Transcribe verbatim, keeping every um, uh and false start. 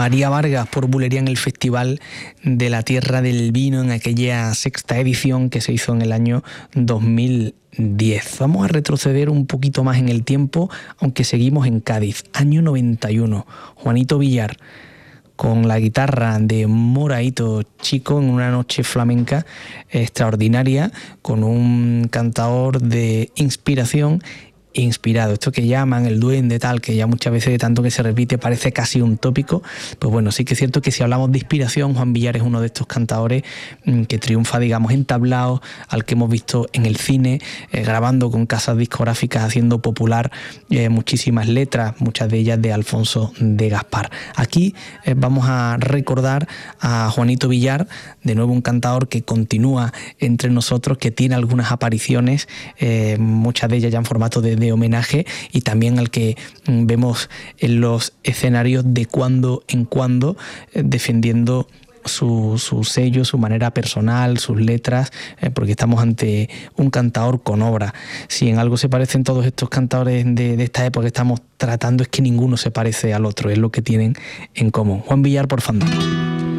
María Vargas por Bulería en el Festival de la Tierra del Vino en aquella sexta edición que se hizo en el año dos mil diez. Vamos a retroceder un poquito más en el tiempo, aunque seguimos en Cádiz, año noventa y uno. Juanito Villar, con la guitarra de Moraito Chico en una noche flamenca extraordinaria, con un cantador de inspiración inspirado, esto que llaman el duende tal, que ya muchas veces de tanto que se repite parece casi un tópico. Pues bueno, sí que es cierto que si hablamos de inspiración, Juan Villar es uno de estos cantadores mmm, que triunfa, digamos, en tablao, al que hemos visto en el cine, eh, grabando con casas discográficas, haciendo popular eh, muchísimas letras, muchas de ellas de Alfonso de Gaspar. Aquí eh, vamos a recordar a Juanito Villar, de nuevo un cantador que continúa entre nosotros, que tiene algunas apariciones, eh, muchas de ellas ya en formato de de homenaje, y también al que vemos en los escenarios de cuando en cuando eh, defendiendo su, su sello, su manera personal, sus letras, eh, porque estamos ante un cantador con obra. Si en algo se parecen todos estos cantadores de, de esta época que estamos tratando, es que ninguno se parece al otro, es lo que tienen en común. Juan Villar por Fandango.